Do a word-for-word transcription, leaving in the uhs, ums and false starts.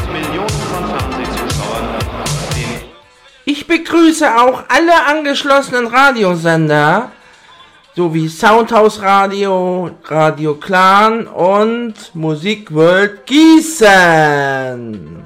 Millionen von Fernsehzuschauern den Ich begrüße auch alle angeschlossenen Radiosender sowie Soundhouse Radio, Radio Clan und Musik World Gießen.